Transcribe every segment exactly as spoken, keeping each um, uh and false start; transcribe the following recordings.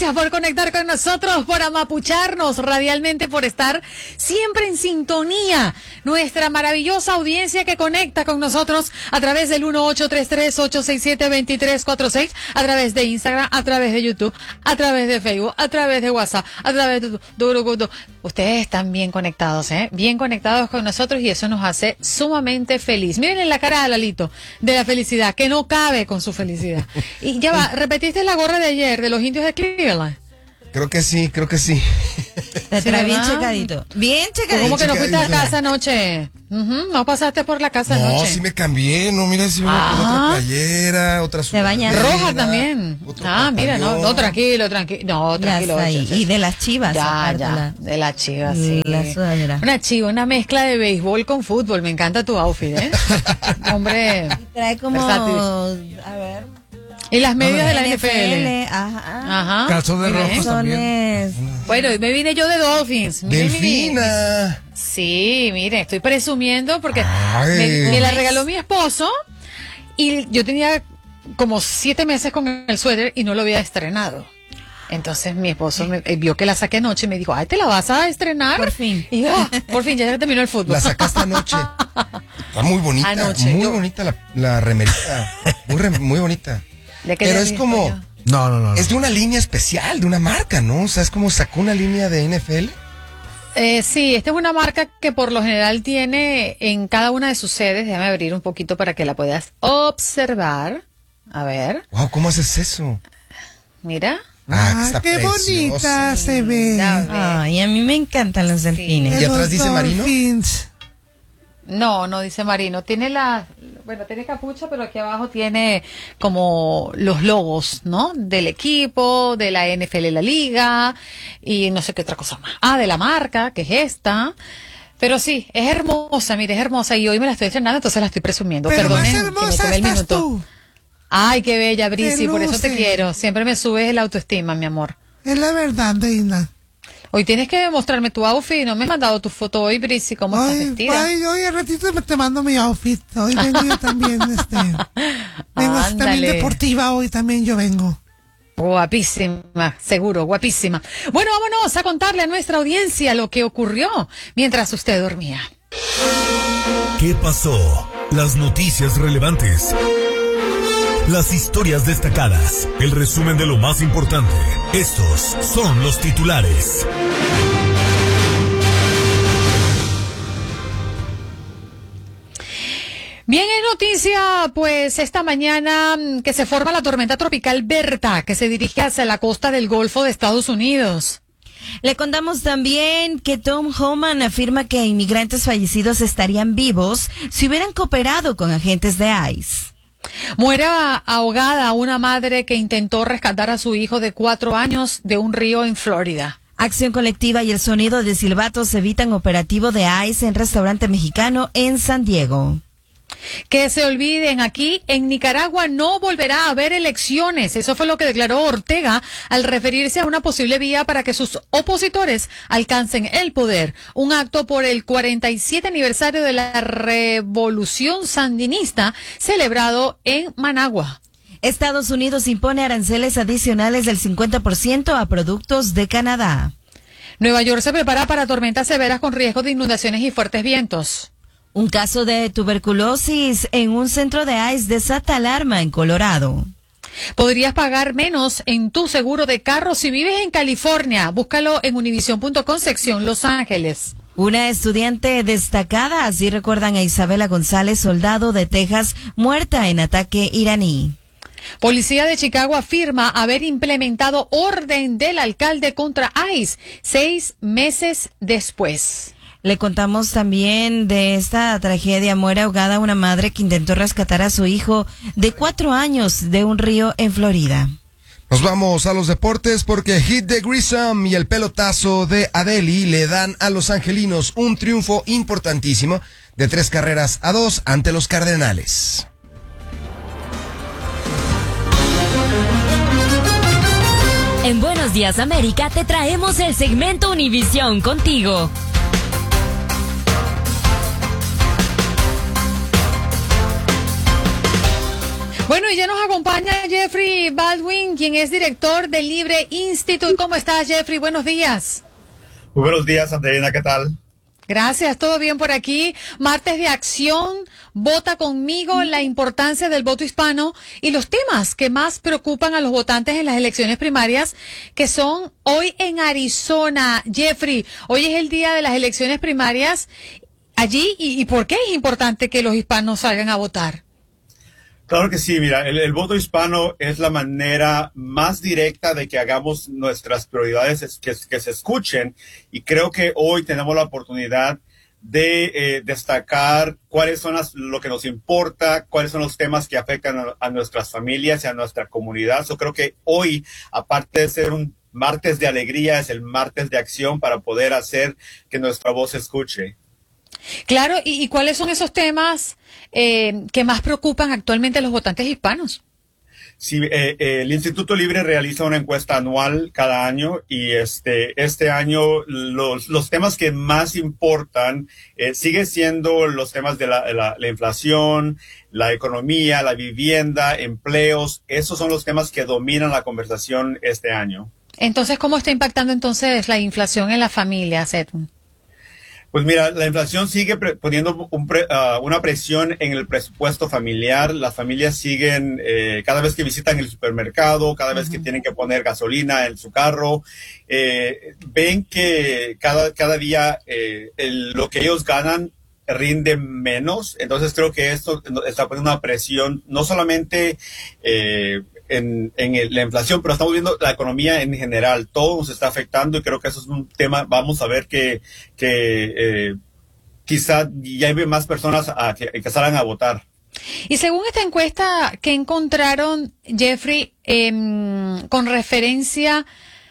Gracias por conectar con nosotros, por amapucharnos radialmente, por estar siempre en sintonía. Nuestra maravillosa audiencia que conecta con nosotros a través del uno ocho tres tres, ocho seis siete, dos tres cuatro seis, a través de Instagram, a través de YouTube, a través de Facebook, a través de WhatsApp, a través de... Ustedes están bien conectados, ¿eh? Bien conectados con nosotros y eso nos hace sumamente feliz. Miren en la cara de Lalito, de la felicidad, que no cabe con su felicidad. Y ya va, ¿repetiste la gorra de ayer de los indios de Cleveland? Creo que sí, creo que sí. Te trae bien checadito. Bien checadito. ¿Cómo que no fuiste a la casa anoche? Uh-huh, no pasaste por la casa no, anoche. No, sí me cambié, no, mira, si me puse otra playera, otra sudadera. Te bañas. Roja también. Ah, mira, no, no, tranquilo, tranquilo. No, tranquilo. Ahí. Y de las chivas. Ya, ya, la, de las chivas, sí. La sudadera. Una chiva, una mezcla de béisbol con fútbol. Me encanta tu outfit, ¿eh? Hombre. Y trae como, versátil. A ver... Y las medias no, de la N F L. N F L. Ajá. Ajá. Calzones rojos también. Bueno, y me vine yo de Dolphins. Delfina. Sí, mire, estoy presumiendo porque me, me la regaló mi esposo y yo tenía como siete meses con el suéter y no lo había estrenado. Entonces mi esposo me, vio que la saqué anoche y me dijo, ay, ¿te la vas a estrenar? Por fin. Y yo, oh, por fin, ya terminó el fútbol. La sacaste anoche. Está muy bonita. Anoche, muy yo... bonita la, la remerita. Muy, re, muy bonita. Pero es como... No, no, no, no. Es de una línea especial, de una marca, ¿no? O sea, es como sacó una línea de N F L. Eh, sí, esta es una marca que por lo general tiene en cada una de sus sedes. Déjame abrir un poquito para que la puedas observar. A ver. Wow, ¿cómo haces eso? Mira. Ah, ah qué precioso. Bonita sí, se ve. Ay, a mí me encantan los delfines. Sí. ¿Y atrás dice Marino? No, no dice Marino. Tiene la, bueno, tiene capucha, pero aquí abajo tiene como los logos, ¿no? Del equipo, de la N F L, la liga, y no sé qué otra cosa más. Ah, de la marca, que es esta. Pero sí, es hermosa, mire, es hermosa. Y hoy me la estoy estrenando, entonces la estoy presumiendo. Pero Perdonen más hermosa que me tomé el estás minuto. Tú. Ay, qué bella, Brisi, te por eso te quiero. Siempre me subes la autoestima, mi amor. Es la verdad, Deina. Hoy tienes que mostrarme tu outfit. No me has mandado tu foto hoy, Brisi. ¿Cómo hoy, estás vestida? Hoy, hoy al ratito te mando mi outfit. Hoy vengo yo también, este... vengo también deportiva, hoy también yo vengo. Guapísima, seguro, guapísima. Bueno, vámonos a contarle a nuestra audiencia lo que ocurrió mientras usted dormía. ¿Qué pasó? Las noticias relevantes. Las historias destacadas, el resumen de lo más importante. Estos son los titulares. Bien, es noticia, pues esta mañana que se forma la tormenta tropical Berta, que se dirige hacia la costa del Golfo de Estados Unidos. Le contamos también que Tom Homan afirma que inmigrantes fallecidos estarían vivos si hubieran cooperado con agentes de ICE. Muere ahogada una madre que intentó rescatar a su hijo de cuatro años de un río en Florida. Acción colectiva y el sonido de silbatos evitan operativo de ICE en restaurante mexicano en San Diego. Que se olviden, aquí en Nicaragua no volverá a haber elecciones. Eso fue lo que declaró Ortega al referirse a una posible vía para que sus opositores alcancen el poder. Un acto por el cuarenta y siete aniversario de la Revolución Sandinista celebrado en Managua. Estados Unidos impone aranceles adicionales del cincuenta por ciento a productos de Canadá. Nueva York se prepara para tormentas severas con riesgo de inundaciones y fuertes vientos. Un caso de tuberculosis en un centro de ICE desata alarma en Colorado. Podrías pagar menos en tu seguro de carro si vives en California. Búscalo en univision punto com, sección Los Ángeles. Una estudiante destacada, así recuerdan a Isabela González, soldado de Texas, muerta en ataque iraní. Policía de Chicago afirma haber implementado orden del alcalde contra ICE seis meses después. Le contamos también de esta tragedia. Muere ahogada una madre que intentó rescatar a su hijo de cuatro años de un río en Florida. Nos vamos a los deportes porque hit de Grissom y el pelotazo de Adeli le dan a los angelinos un triunfo importantísimo de tres carreras a dos ante los Cardenales. En Buenos Días América te traemos el segmento Univisión contigo. Bueno, y ya nos acompaña Jeffrey Baldwin, quien es director del Libre Institute. ¿Cómo estás, Jeffrey? Buenos días. Muy buenos días, Andreina, ¿qué tal? Gracias, todo bien por aquí. Martes de acción, vota conmigo, la importancia del voto hispano y los temas que más preocupan a los votantes en las elecciones primarias, que son hoy en Arizona. Jeffrey, hoy es el día de las elecciones primarias allí y, y ¿por qué es importante que los hispanos salgan a votar? Claro que sí, mira, el, el voto hispano es la manera más directa de que hagamos nuestras prioridades, que, que se escuchen, y creo que hoy tenemos la oportunidad de eh, destacar cuáles son las, lo que nos importa, cuáles son los temas que afectan a, a nuestras familias y a nuestra comunidad. Yo creo que hoy, aparte de ser un martes de alegría, es el martes de acción para poder hacer que nuestra voz se escuche. Claro, ¿y, y cuáles son esos temas eh, que más preocupan actualmente a los votantes hispanos? Sí, eh, eh, el Instituto Libre realiza una encuesta anual cada año y este este año los, los temas que más importan eh, sigue siendo los temas de la, la, la inflación, la economía, la vivienda, empleos. Esos son los temas que dominan la conversación este año. Entonces, ¿cómo está impactando entonces la inflación en la familia, Edwin? Pues mira, la inflación sigue pre poniendo un pre uh, una presión en el presupuesto familiar. Las familias siguen, eh, cada vez que visitan el supermercado, cada vez uh-huh. que tienen que poner gasolina en su carro, eh, ven que cada, cada día eh, el, lo que ellos ganan rinde menos. Entonces creo que esto está poniendo una presión, no solamente eh, en, en el, la inflación, pero estamos viendo la economía en general. Todo nos está afectando y creo que eso es un tema, vamos a ver que, que eh, quizá ya hay más personas a, que, que salgan a votar. Y según esta encuesta que encontraron, Jeffrey, eh, con referencia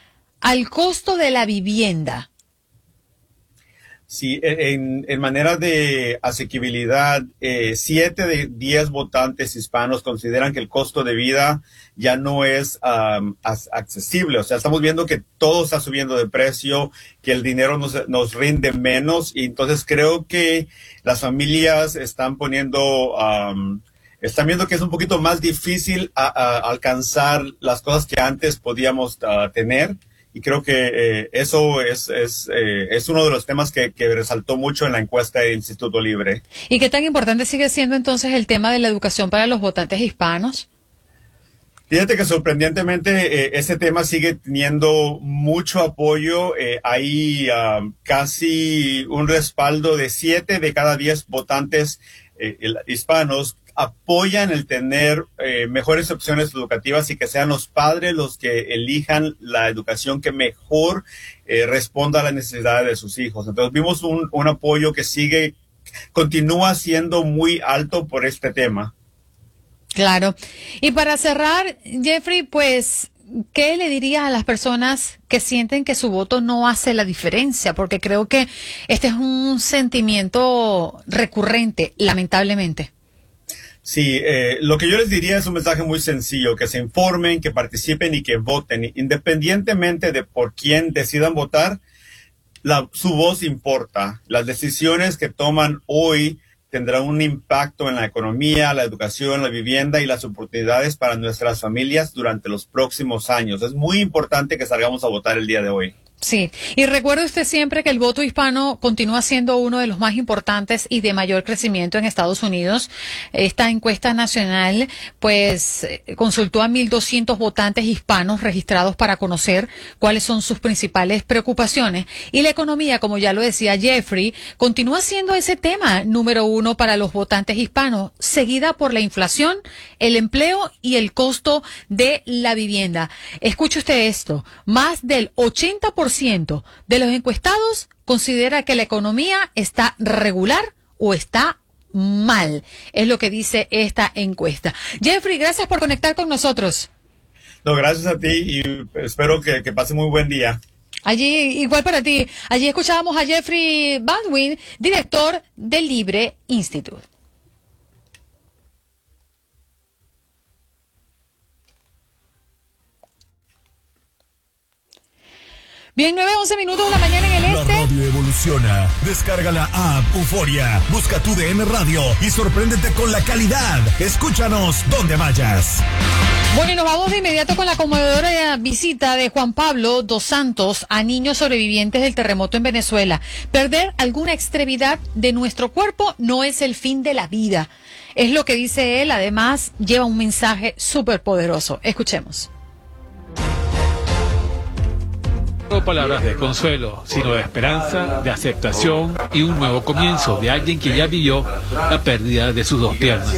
al costo de la vivienda. Sí, en, en manera de asequibilidad, eh, siete de diez votantes hispanos consideran que el costo de vida ya no es um, accesible. O sea, estamos viendo que todo está subiendo de precio, que el dinero nos, nos rinde menos. Y entonces creo que las familias están poniendo, um, están viendo que es un poquito más difícil a, a alcanzar las cosas que antes podíamos uh, tener. Y creo que eh, eso es, es, eh, es uno de los temas que, que resaltó mucho en la encuesta del Instituto Libre. ¿Y qué tan importante sigue siendo entonces el tema de la educación para los votantes hispanos? Fíjate que sorprendentemente eh, ese tema sigue teniendo mucho apoyo. Eh, hay um, casi un respaldo de siete de cada diez votantes eh, hispanos apoyan el tener eh, mejores opciones educativas y que sean los padres los que elijan la educación que mejor eh, responda a las necesidades de sus hijos. Entonces vimos un, un apoyo que sigue, continúa siendo muy alto por este tema. Claro. Y para cerrar, Jeffrey, pues, ¿qué le dirías a las personas que sienten que su voto no hace la diferencia? Porque creo que este es un sentimiento recurrente, lamentablemente. Sí, eh, lo que yo les diría es un mensaje muy sencillo, que se informen, que participen y que voten. Independientemente de por quién decidan votar, la, su voz importa. Las decisiones que toman hoy tendrán un impacto en la economía, la educación, la vivienda y las oportunidades para nuestras familias durante los próximos años. Es muy importante que salgamos a votar el día de hoy. Sí, y recuerde usted siempre que el voto hispano continúa siendo uno de los más importantes y de mayor crecimiento en Estados Unidos. Esta encuesta nacional, pues, consultó a mil doscientos votantes hispanos registrados para conocer cuáles son sus principales preocupaciones. Y la economía, como ya lo decía Jeffrey, continúa siendo ese tema número uno para los votantes hispanos, seguida por la inflación, el empleo y el costo de la vivienda. Escuche usted esto, más del ochenta por ciento de los encuestados considera que la economía está regular o está mal. Es lo que dice esta encuesta. Jeffrey, gracias por conectar con nosotros. No, gracias a ti y espero que, que pase muy buen día. Allí, igual para ti. Allí escuchábamos a Jeffrey Baldwin, director del Libre Institute. Bien, nueve, once minutos de la mañana en el La este. radio evoluciona. Descarga la app Euforia. Busca tu D N Radio y sorpréndete con la calidad. Escúchanos donde vayas. Bueno, y nos vamos de inmediato con la conmovedora visita de Juan Pablo dos Santos a niños sobrevivientes del terremoto en Venezuela. Perder alguna extremidad de nuestro cuerpo no es el fin de la vida. Es lo que dice él. Además, lleva un mensaje súper poderoso. Escuchemos. No palabras de consuelo, sino de esperanza, de aceptación y un nuevo comienzo de alguien que ya vivió la pérdida de sus dos piernas.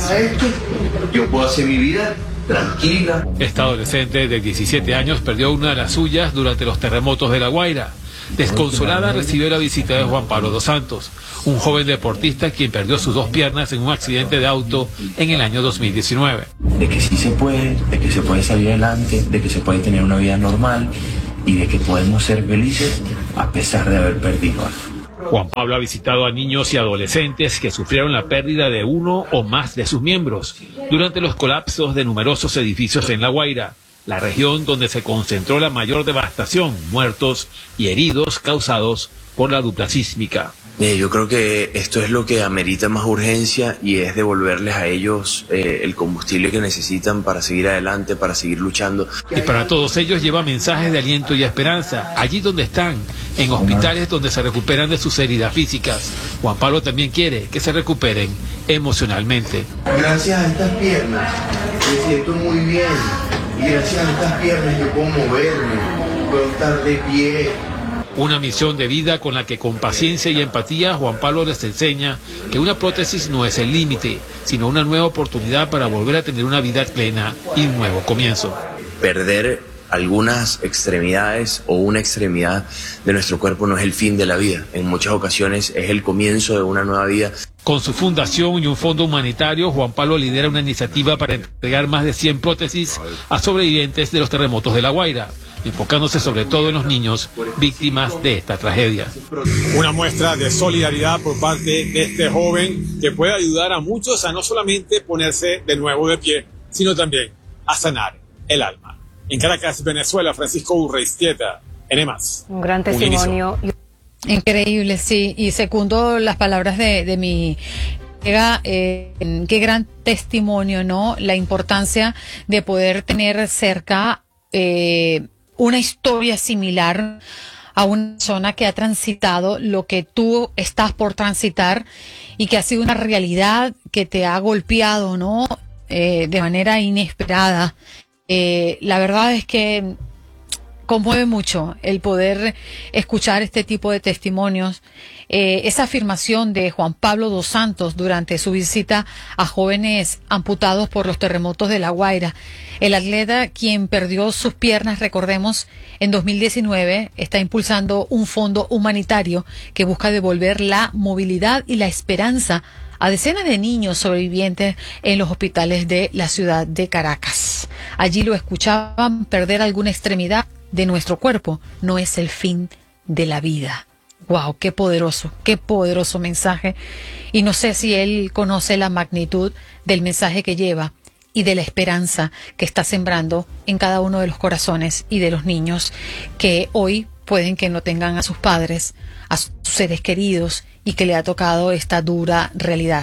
Yo puedo hacer mi vida tranquila. Esta adolescente de diecisiete años perdió una de las suyas durante los terremotos de La Guaira. Desconsolada recibió la visita de Juan Pablo dos Santos, un joven deportista quien perdió sus dos piernas en un accidente de auto en el año dos mil diecinueve. De que sí se puede, de que se puede salir adelante, de que se puede tener una vida normal y de que podemos ser felices a pesar de haber perdido algo. Juan Pablo ha visitado a niños y adolescentes que sufrieron la pérdida de uno o más de sus miembros durante los colapsos de numerosos edificios en La Guaira, la región donde se concentró la mayor devastación, muertos y heridos causados por la dupla sísmica. Eh, yo creo que esto es lo que amerita más urgencia y es devolverles a ellos eh, el combustible que necesitan para seguir adelante, para seguir luchando. Y para todos ellos lleva mensajes de aliento y esperanza, allí donde están, en hospitales donde se recuperan de sus heridas físicas. Juan Pablo también quiere que se recuperen emocionalmente. Gracias a estas piernas me siento muy bien y gracias a estas piernas yo puedo moverme, puedo estar de pie. Una misión de vida con la que con paciencia y empatía Juan Pablo les enseña que una prótesis no es el límite, sino una nueva oportunidad para volver a tener una vida plena y un nuevo comienzo. Perder algunas extremidades o una extremidad de nuestro cuerpo no es el fin de la vida. En muchas ocasiones es el comienzo de una nueva vida. Con su fundación y un fondo humanitario, Juan Pablo lidera una iniciativa para entregar más de cien prótesis a sobrevivientes de los terremotos de La Guaira, enfocándose sobre todo en los niños víctimas de esta tragedia. Una muestra de solidaridad por parte de este joven que puede ayudar a muchos a no solamente ponerse de nuevo de pie, sino también a sanar el alma. En Caracas, Venezuela, Francisco Urreistieta, N más. Un gran testimonio. Increíble, sí, y secundo las palabras de, de mi colega, eh, qué gran testimonio, ¿no? La importancia de poder tener cerca eh, una historia similar a una persona que ha transitado lo que tú estás por transitar y que ha sido una realidad que te ha golpeado, ¿no? Eh, de manera inesperada. Eh, la verdad es que conmueve mucho el poder escuchar este tipo de testimonios. Eh, esa afirmación de Juan Pablo dos Santos durante su visita a jóvenes amputados por los terremotos de La Guaira. El atleta, quien perdió sus piernas, recordemos, en dos mil diecinueve, está impulsando un fondo humanitario que busca devolver la movilidad y la esperanza a decenas de niños sobrevivientes en los hospitales de la ciudad de Caracas. Allí lo escuchaban: perder alguna extremidad de nuestro cuerpo no es el fin de la vida. Wow, qué poderoso, qué poderoso mensaje. Y no sé si él conoce la magnitud del mensaje que lleva y de la esperanza que está sembrando en cada uno de los corazones y de los niños que hoy pueden que no tengan a sus padres, a sus seres queridos, y que le ha tocado esta dura realidad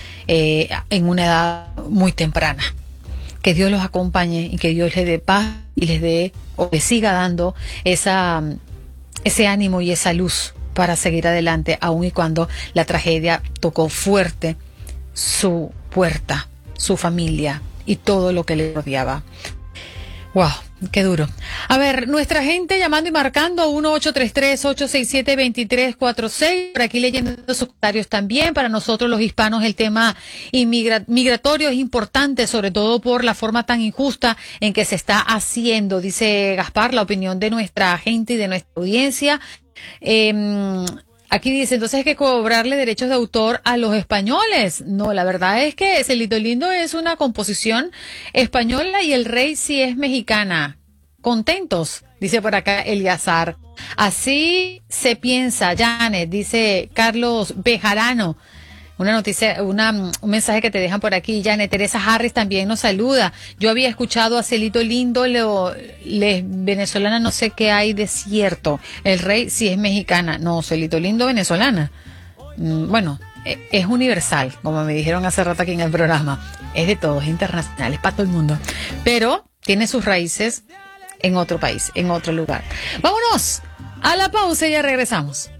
eh, en una edad muy temprana. Que Dios los acompañe y que Dios les dé paz y les dé o les siga dando esa, ese ánimo y esa luz para seguir adelante, aun y cuando la tragedia tocó fuerte su puerta, su familia y todo lo que le rodeaba. Wow, qué duro. A ver, nuestra gente llamando y marcando uno ocho tres tres, ocho seis siete, dos tres cuatro seis. Por aquí leyendo sus comentarios también. Para nosotros los hispanos el tema inmigra- migratorio es importante, sobre todo por la forma tan injusta en que se está haciendo. Dice Gaspar, la opinión de nuestra gente y de nuestra audiencia. Eh, Aquí dice, entonces hay que cobrarle derechos de autor a los españoles. No, la verdad es que Celito Lindo es una composición española y el rey sí es mexicana. Contentos, dice por acá Eliazar. Así se piensa, Janet, dice Carlos Bejarano. Una noticia, una, un mensaje que te dejan por aquí, Janet. Teresa Harris también nos saluda. Yo había escuchado a Celito Lindo, lo, les venezolana, no sé qué hay de cierto. El rey sí es mexicana. No, Celito Lindo, venezolana. Mm, bueno, es universal, como me dijeron hace rato aquí en el programa. Es de todos, es internacional, es para todo el mundo. Pero tiene sus raíces en otro país, en otro lugar. Vámonos a la pausa y ya regresamos.